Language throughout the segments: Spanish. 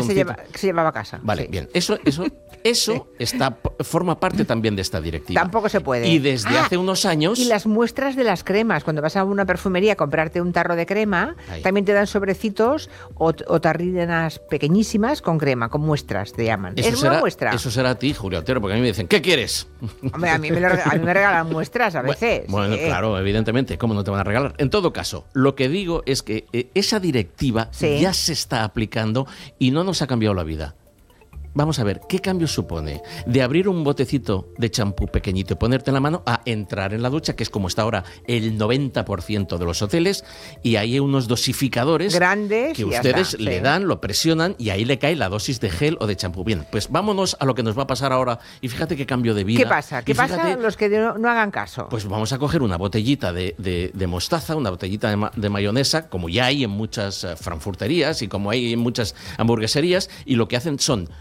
que se llevaba a casa. Vale, sí. bien. Eso forma parte también de esta directiva. Tampoco se puede. Y desde hace unos años... Y las muestras de las cremas. Cuando vas a una perfumería a comprarte un tarro de crema, también te dan sobrecitos o tarrinas pequeñísimas con crema, con muestras, te llaman. Es una muestra. Eso será a ti, Julio Otero, porque a mí me dicen, ¿qué quieres? Hombre, a mí me regalan muestras a veces. Bueno, claro, evidentemente. ¿Cómo no te van a regalar? En todo caso, lo que digo es que esa directiva ya se está aplicando y no nos ha cambiado la vida. Vamos a ver, ¿qué cambio supone de abrir un botecito de champú pequeñito y ponerte en la mano a entrar en la ducha, que es como está ahora el 90% de los hoteles, y ahí hay unos dosificadores grandes que ustedes le dan, lo presionan y ahí le cae la dosis de gel o de champú? Bien, pues vámonos a lo que nos va a pasar ahora y fíjate qué cambio de vida. ¿Qué pasa? ¿Qué pasa los que no hagan caso? Pues vamos a coger una botellita de mostaza, una botellita de mayonesa, como ya hay en muchas frankfurterías y como hay en muchas hamburgueserías, y lo que hacen son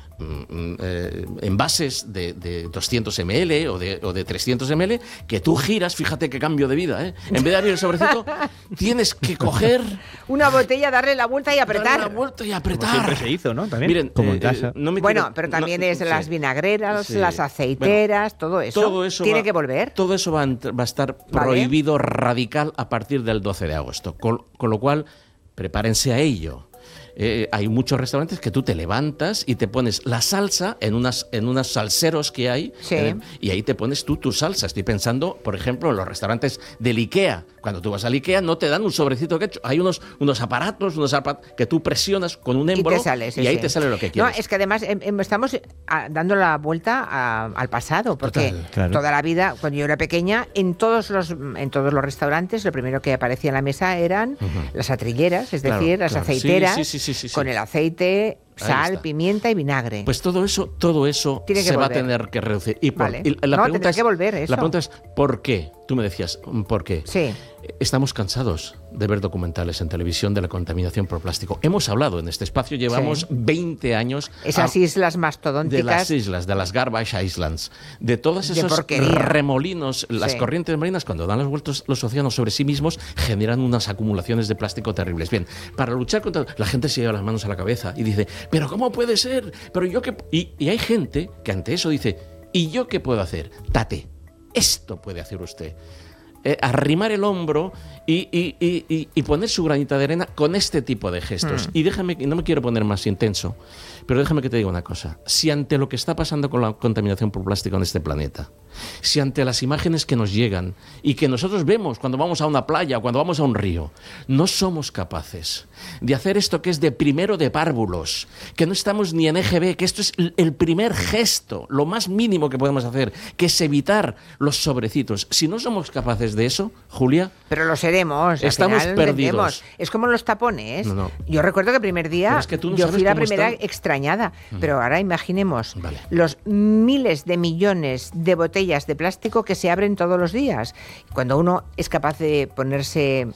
envases de 200 ml o de 300 ml que tú giras, fíjate qué cambio de vida, ¿eh? En vez de abrir el sobrecito, tienes que coger una botella, darle la vuelta y apretar. Como siempre se hizo, ¿no? También. Miren, como en casa. Pero también es las vinagreras, las aceiteras, todo eso tiene que volver. Todo eso va a estar prohibido radical a partir del 12 de agosto. Con lo cual, prepárense a ello. Hay muchos restaurantes que tú te levantas y te pones la salsa en unos salseros que hay, y ahí te pones tú tu salsa. Estoy pensando, por ejemplo, en los restaurantes del IKEA. Cuando tú vas al IKEA no te dan un sobrecito que hay unos aparatos que tú presionas con un émbolo y ahí te sale lo que quieres. No, es que además estamos dando la vuelta al pasado, porque toda la vida, cuando yo era pequeña, en todos los restaurantes lo primero que aparecía en la mesa eran las atrilleras, es decir, las aceiteras. Sí. Con el aceite, sal, pimienta y vinagre. Pues todo eso se va a tener que reducir. Y la pregunta que volver eso. La pregunta es, ¿por qué? Tú me decías, ¿por qué? Sí. Estamos cansados de ver documentales en televisión de la contaminación por plástico. Hemos hablado en este espacio, llevamos 20 años... Esas islas mastodónticas... De las Garbage Islands, de todos esos remolinos, las corrientes marinas, cuando dan las vueltas los océanos sobre sí mismos, generan unas acumulaciones de plástico terribles. Bien, para luchar contra... La gente se lleva las manos a la cabeza y dice, ¿pero cómo puede ser? ¿Pero yo qué? Y hay gente que ante eso dice, ¿y yo qué puedo hacer? Tate, esto puede hacer usted. Arrimar el hombro y poner su granita de arena con este tipo de gestos. Y no me quiero poner más intenso, pero déjame que te diga una cosa. Si ante lo que está pasando con la contaminación por plástico en este planeta, si ante las imágenes que nos llegan y que nosotros vemos cuando vamos a una playa o cuando vamos a un río, no somos capaces de hacer esto que es de primero de párvulos, que no estamos ni en EGB, que esto es el primer gesto, lo más mínimo que podemos hacer, que es evitar los sobrecitos. Si no somos capaces de eso, Julia... Pero lo seremos. Estamos perdidos. Es como los tapones. No. Yo recuerdo que el primer día yo fui la primera extrañada. Pero ahora imaginemos los miles de millones de botellas de plástico que se abren todos los días. Cuando uno es capaz de ponerse,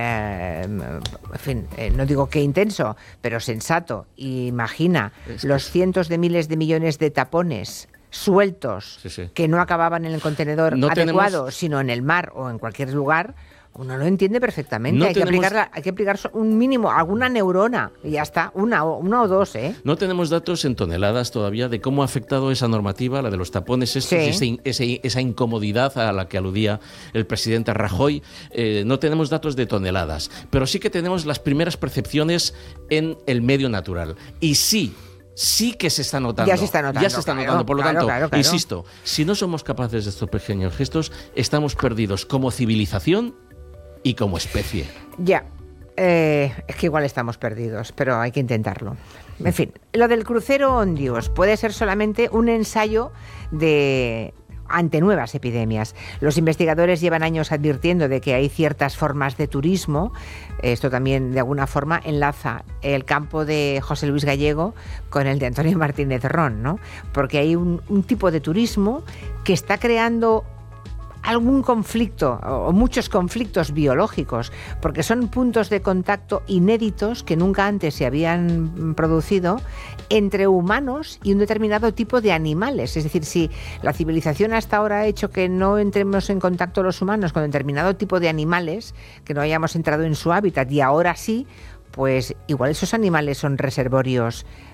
en fin, no digo que intenso, pero sensato, imagina los cientos de miles de millones de tapones sueltos que no acababan en el contenedor adecuado, sino en el mar o en cualquier lugar, uno lo entiende perfectamente. Hay que aplicar un mínimo, alguna neurona, y ya está, una o dos, ¿eh? No tenemos datos en toneladas todavía de cómo ha afectado esa normativa, la de los tapones estos, esa incomodidad a la que aludía el presidente Rajoy. No tenemos datos de toneladas, pero sí que tenemos las primeras percepciones en el medio natural. Y sí que se está notando. Ya se está notando. Por lo tanto, insisto, si no somos capaces de estos pequeños gestos, estamos perdidos como civilización y como especie. Ya, es que igual estamos perdidos, pero hay que intentarlo. En fin, lo del crucero Ondius puede ser solamente un ensayo ante nuevas epidemias. Los investigadores llevan años advirtiendo de que hay ciertas formas de turismo. Esto también, de alguna forma, enlaza el campo de José Luis Gallego con el de Antonio Martínez Ron, ¿no? Porque hay un tipo de turismo que está creando algún conflicto o muchos conflictos biológicos, porque son puntos de contacto inéditos que nunca antes se habían producido entre humanos y un determinado tipo de animales. Es decir, si la civilización hasta ahora ha hecho que no entremos en contacto los humanos con determinado tipo de animales, que no hayamos entrado en su hábitat, y ahora sí, pues igual esos animales son reservorios